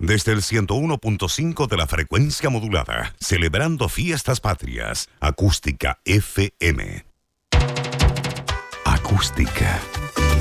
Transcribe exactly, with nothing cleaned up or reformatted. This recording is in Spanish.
Desde el ciento uno punto cinco de la frecuencia modulada, celebrando fiestas patrias, Acústica F M. Acústica.